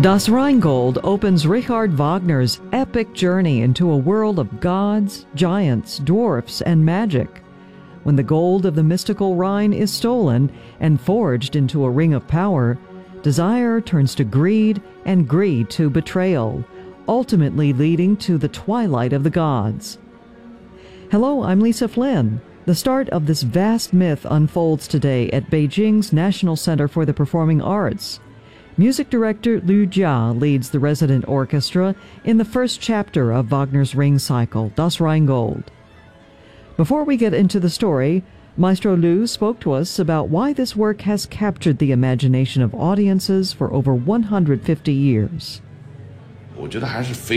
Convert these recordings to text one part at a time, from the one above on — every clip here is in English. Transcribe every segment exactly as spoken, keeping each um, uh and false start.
Das Rheingold opens Richard Wagner's epic journey into a world of gods, giants, dwarfs, and magic. When the gold of the mystical Rhine is stolen and forged into a ring of power, desire turns to greed and greed to betrayal, ultimately leading to the twilight of the gods. Hello, I'm Lisa Flynn. The start of this vast myth unfolds today at Beijing's National Center for the Performing Arts. Music director Liu Jia leads the resident orchestra in the first chapter of Wagner's Ring cycle, Das Rheingold. Before we get into the story, Maestro Liu spoke to us about why this work has captured the imagination of audiences for over one hundred fifty years. Wagner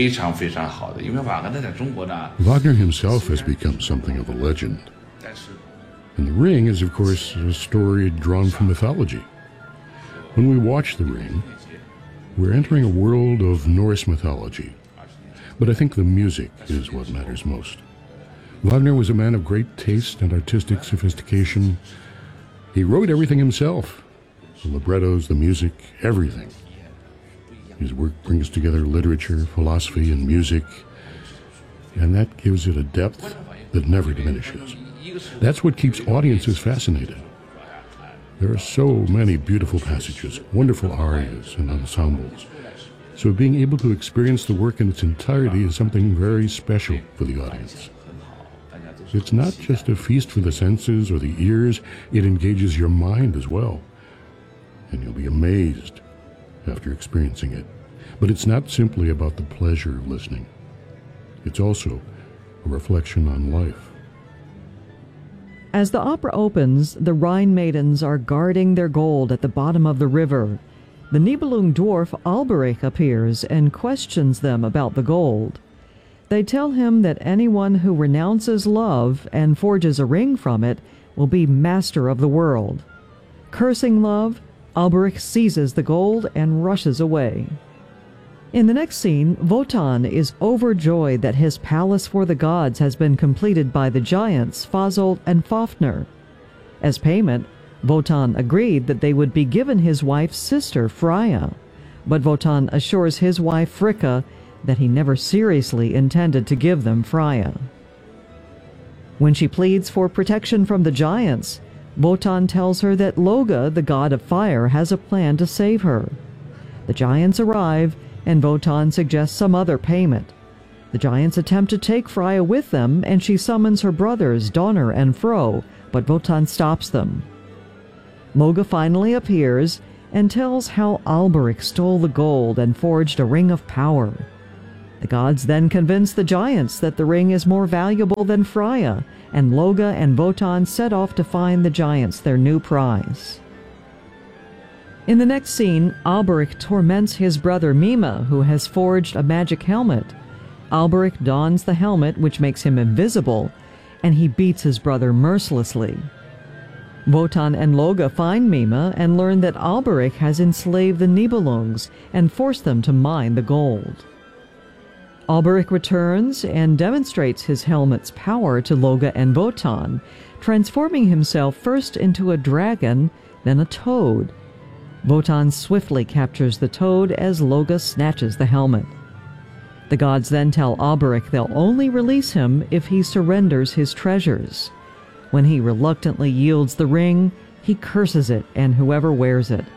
himself has become something of a legend. And The Ring is, of course, a story drawn from mythology. When we watch The Ring, we're entering a world of Norse mythology. But I think the music is what matters most. Wagner was a man of great taste and artistic sophistication. He wrote everything himself. The librettos, the music, everything. His work brings together literature, philosophy, and music, and that gives it a depth that never diminishes. That's what keeps audiences fascinated. There are so many beautiful passages, wonderful arias and ensembles. So being able to experience the work in its entirety is something very special for the audience. It's not just a feast for the senses or the ears, it engages your mind as well. And you'll be amazed after experiencing it. But it's not simply about the pleasure of listening. It's also a reflection on life. As the opera opens, the Rhine maidens are guarding their gold at the bottom of the river. The Nibelung dwarf Alberich appears and questions them about the gold. They tell him that anyone who renounces love and forges a ring from it will be master of the world. Cursing love, Alberich seizes the gold and rushes away. In the next scene, Wotan is overjoyed that his palace for the gods has been completed by the giants Fasolt and Fafnir. As payment, Wotan agreed that they would be given his wife's sister, Freya, but Wotan assures his wife, Fricka, that he never seriously intended to give them Freya. When she pleads for protection from the giants, Wotan tells her that Loga, the god of fire, has a plan to save her. The giants arrive, and Wotan suggests some other payment. The giants attempt to take Freya with them, and she summons her brothers, Donner and Fro, but Wotan stops them. Loga finally appears and tells how Alberich stole the gold and forged a ring of power. The gods then convince the giants that the ring is more valuable than Freya, and Loga and Wotan set off to find the giants their new prize. In the next scene, Alberich torments his brother Mime, who has forged a magic helmet. Alberich dons the helmet, which makes him invisible, and he beats his brother mercilessly. Wotan and Loga find Mime and learn that Alberich has enslaved the Nibelungs and forced them to mine the gold. Alberich returns and demonstrates his helmet's power to Loga and Wotan, transforming himself first into a dragon, then a toad. Wotan swiftly captures the toad as Loga snatches the helmet. The gods then tell Alberich they'll only release him if he surrenders his treasures. When he reluctantly yields the ring, he curses it and whoever wears it.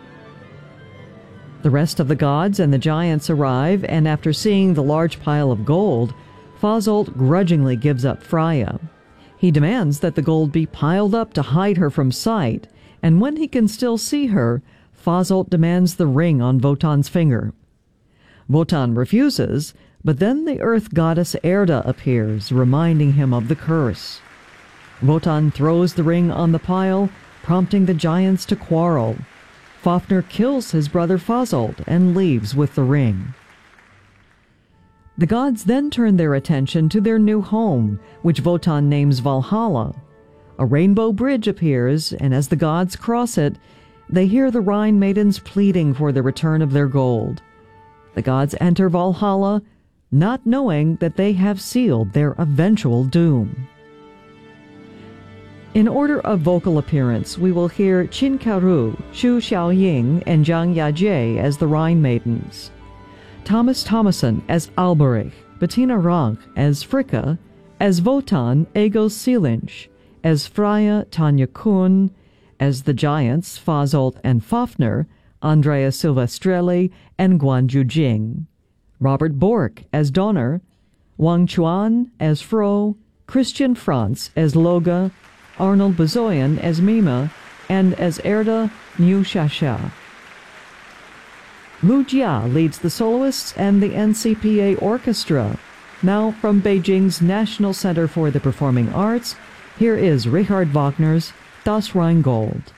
The rest of the gods and the giants arrive, and after seeing the large pile of gold, Fasolt grudgingly gives up Freya. He demands that the gold be piled up to hide her from sight, and when he can still see her, Fasolt demands the ring on Wotan's finger. Wotan refuses, but then the earth goddess Erda appears, reminding him of the curse. Wotan throws the ring on the pile, prompting the giants to quarrel. Fafnir kills his brother Fasolt and leaves with the ring. The gods then turn their attention to their new home, which Wotan names Valhalla. A rainbow bridge appears, and as the gods cross it, they hear the Rhine maidens pleading for the return of their gold. The gods enter Valhalla, not knowing that they have sealed their eventual doom. In order of vocal appearance, we will hear Qin Kaoru, Xu Xiaoying, and Zhang Yajie as the Rhine Maidens, Thomas Thomason as Alberich, Bettina Rank as Fricka, as Wotan Egil Seelinch, as Freya Tanya Kuhn, as the Giants Fasolt and Fafner, Andrea Silvestrelli, and Guanju Jing, Robert Bork as Donner, Wang Chuan as Fro, Christian Franz as Loga, Arnold Bazoyan as Mima, and as Erda New Shasha. Lu Jia leads the soloists and the N C P A Orchestra. Now from Beijing's National Center for the Performing Arts, here is Richard Wagner's Das Rheingold.